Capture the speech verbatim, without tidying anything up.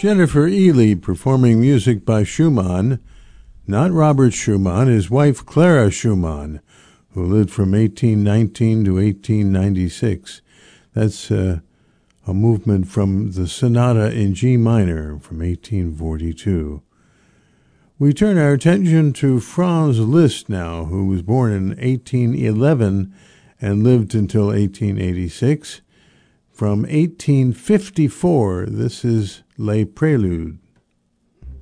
Jennifer Ely performing music by Schumann, not Robert Schumann, his wife Clara Schumann, who lived from eighteen nineteen to eighteen ninety-six. That's uh, a movement from the Sonata in G minor from eighteen forty-two. We turn our attention to Franz Liszt now, who was born in eighteen eleven and lived until eighteen eighty-six. From eighteen fifty-four, this is Les Préludes.